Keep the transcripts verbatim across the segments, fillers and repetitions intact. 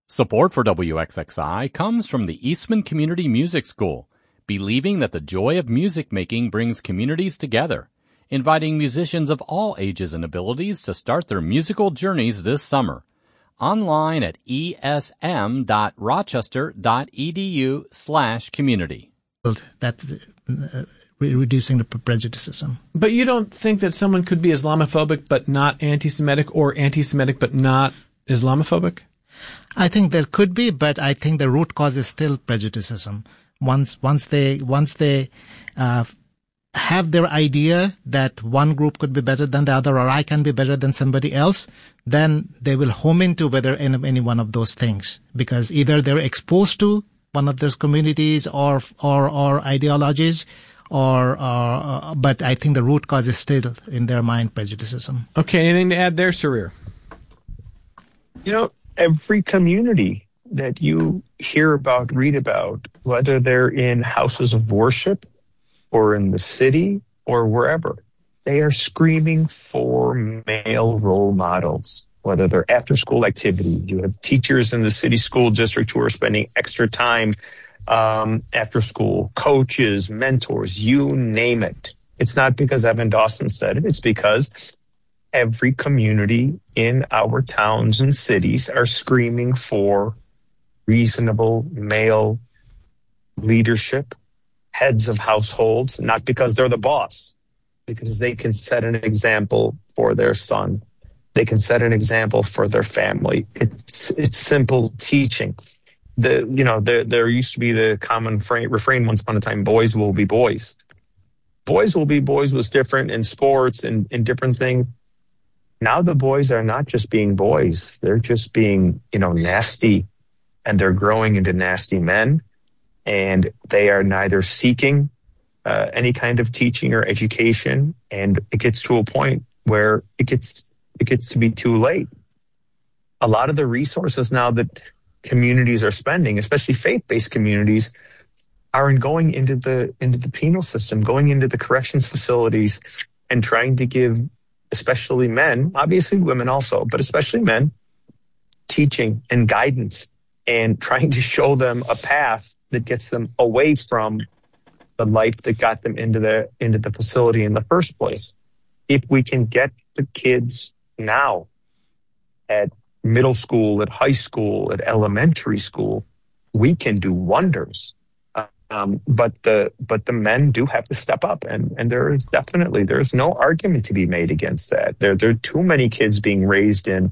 Support for W X X I comes from the Eastman Community Music School, believing that the joy of music making brings communities together, inviting musicians of all ages and abilities to start their musical journeys this summer. Online at esm.rochester.edu slash community. That's uh, reducing the prejudicism. But you don't think that someone could be Islamophobic but not anti-Semitic, or anti-Semitic but not Islamophobic? I think there could be, but I think the root cause is still prejudicism. Once, once they, once they, uh, have their idea that one group could be better than the other, or I can be better than somebody else, then they will home into whether any, any one of those things, because either they're exposed to one of those communities or, or, or ideologies, or, uh, but I think the root cause is still in their mind prejudicism. Okay. Anything to add there, Sarir? You know, every community that you hear about, read about, whether they're in houses of worship or in the city or wherever, they are screaming for male role models, whether they're after-school activities. You have teachers in the city school district who are spending extra time um, after school, coaches, mentors, you name it. It's not because Evan Dawson said it. It's because every community in our towns and cities are screaming for reasonable male leadership, heads of households, not because they're the boss, because they can set an example for their son. They can set an example for their family. It's it's simple teaching. The you know there there used to be the common fra- refrain once upon a time: boys will be boys. Boys will be boys was different in sports and in different things. Now the boys are not just being boys; they're just being you know nasty, and they're growing into nasty men. And they are neither seeking uh, any kind of teaching or education, and it gets to a point where it gets it gets to be too late. A lot of the resources now that communities are spending, especially faith-based communities, are in going into the into the penal system, going into the corrections facilities, and trying to give, especially men, obviously women also, but especially men, teaching and guidance, and trying to show them a path that gets them away from the life that got them into the into the facility in the first place. If we can get the kids now at middle school, at high school, at elementary school, we can do wonders. Um, but the but the men do have to step up, and and there is definitely there's no argument to be made against that. There there are too many kids being raised in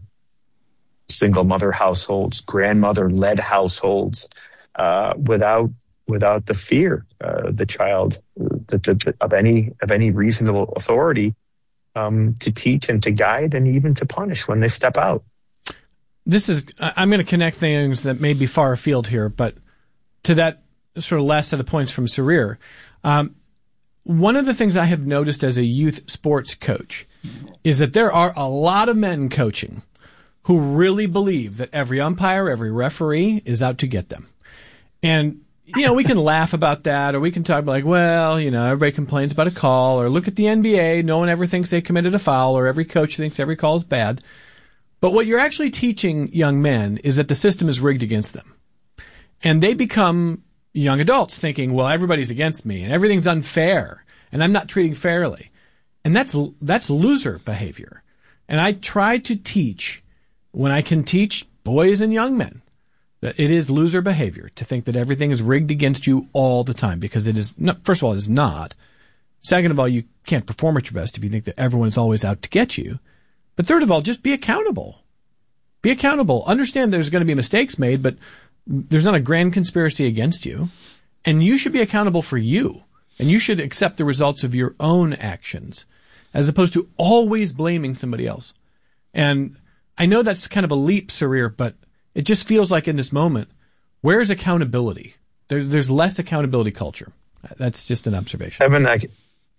single mother households, grandmother led households. Uh, without without the fear, uh, the child the, the, of any of any reasonable authority um, to teach and to guide and even to punish when they step out. This is I'm going to connect things that may be far afield here, but to that sort of last set of points from Sarir, um, one of the things I have noticed as a youth sports coach is that there are a lot of men coaching who really believe that every umpire, every referee is out to get them. And, you know, we can laugh about that, or we can talk like, well, you know, everybody complains about a call, or look at the N B A. No one ever thinks they committed a foul, or every coach thinks every call is bad. But what you're actually teaching young men is that the system is rigged against them. And they become young adults thinking, well, everybody's against me and everything's unfair and I'm not treating fairly. And that's, that's loser behavior. And I try to teach, when I can teach boys and young men, it is loser behavior to think that everything is rigged against you all the time, because it is not. First of all, it is not. Second of all, you can't perform at your best if you think that everyone is always out to get you. But third of all, just be accountable. Be accountable. Understand there's going to be mistakes made, but there's not a grand conspiracy against you. And you should be accountable for you. And you should accept the results of your own actions, as opposed to always blaming somebody else. And I know that's kind of a leap, Sarir, but it just feels like in this moment, where's accountability? There, there's less accountability culture. That's just an observation. Evan, I,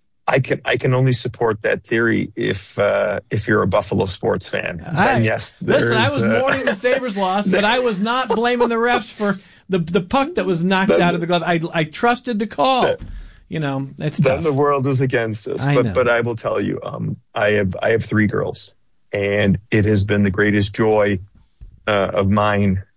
I can I can only support that theory if uh, if you're a Buffalo sports fan. I, then yes, listen, I was uh, mourning the Sabres loss, but I was not blaming the refs for the the puck that was knocked then, out of the glove. I I trusted the call. That, you know, it's then tough. The world is against us. I but know. but I will tell you, um, I have I have three girls, and it has been the greatest joy Uh, of mine